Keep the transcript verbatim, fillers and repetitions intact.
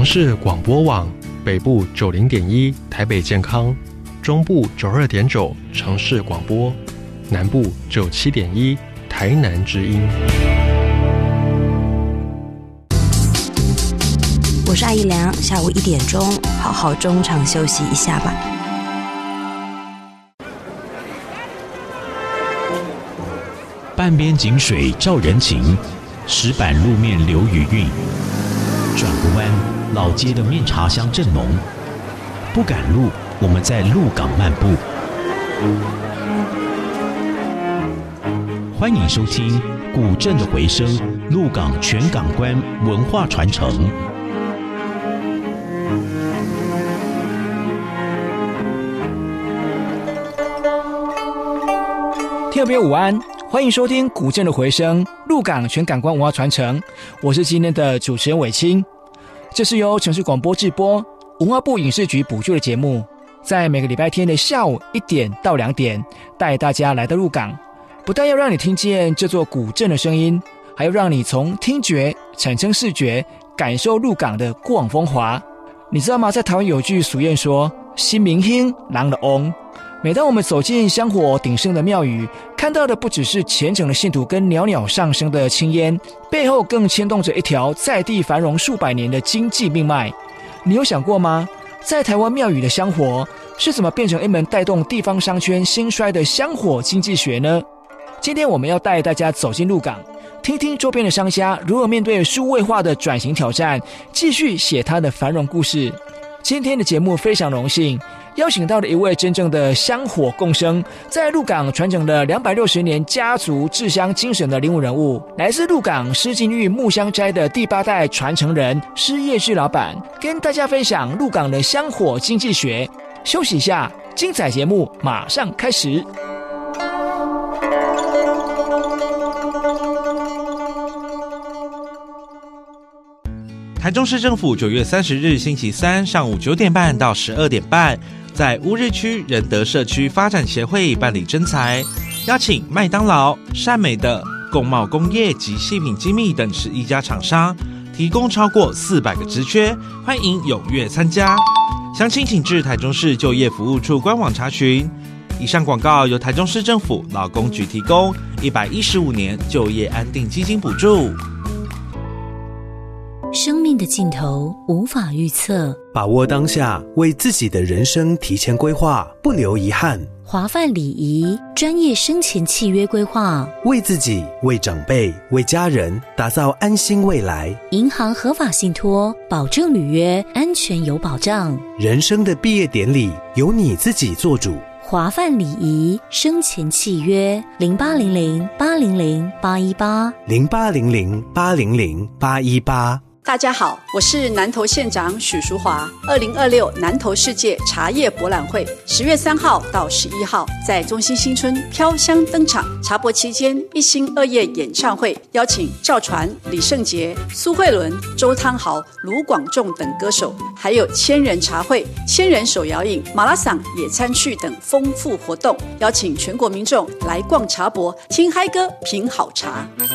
城市广播网，北部九零点一台北健康，中部九二点九城市广播，南部九七点一台南之音。 我是艾怡良，下午一点钟，好好中场休息一下吧。 半边井水照人情，石板路面留余韵。转个弯，老街的面茶香正浓。不赶路，我们在鹿港漫步。欢迎收听《古镇的回声》，鹿港全港观文化传承。 听众朋友午安，欢迎收听《古镇的回声》，鹿港全港观文化传承。我是今天的主持人伟清。这是由城市广播制播、文化部影视局补助的节目，在每个礼拜天的下午一点到两点，带大家来到鹿港，不但要让你听见这座古镇的声音，还要让你从听觉产生视觉，感受鹿港的过往风华。你知道吗？在台湾有句俗谚说：“新明兴，人的翁。”每当我们走进香火鼎盛的庙宇，看到的不只是虔诚的信徒跟袅袅上升的青烟，背后更牵动着一条在地繁荣数百年的经济命脉。你有想过吗？在台湾庙宇的香火是怎么变成一门带动地方商圈兴衰的香火经济学呢？今天我们要带大家走进鹿港，听听周边的商家如何面对数位化的转型挑战，继续写他的繁荣故事。今天的节目非常荣幸邀请到了一位真正的香火共生，在鹿港传承了两百六十年家族制香精神的领舞人物，来自鹿港施金玉木香斋的第八代传承人施业志老板，跟大家分享鹿港的香火经济学。休息一下，精彩节目马上开始。 台中市政府九月三十日星期三上午九点半到十二点半，在乌日区仁德社区发展协会办理征才，邀请麦当劳、善美的、共茂工业及细品精密等十一家厂商，提供超过四百个职缺，欢迎踊跃参加。详情请至台中市就业服务处官网查询。以上广告由台中市政府劳工局提供，一百一十五年就业安定基金补助。 生命的尽头无法预测， 把握当下，为自己的人生提前规划，不留遗憾。 华范礼仪专业生前契约规划， 为自己、为长辈、为家人打造安心未来。 银行合法信托，保证履约，安全有保障。 人生的毕业典礼由你自己做主。 华范礼仪生前契约零八零零八零零八一八零八零零八零零八一八。 大家好，我是南投县长许淑华。二零二六南投世界茶叶博览会十月三号到十一号在中心新村飘香登场。茶博期间一心二叶演唱会，邀请赵传、李圣杰、苏慧伦、周汤豪、卢广仲等歌手，还有千人茶会、千人手摇饮、马拉桑野餐趣等丰富活动，邀请全国民众来逛茶博，听嗨歌，品好茶。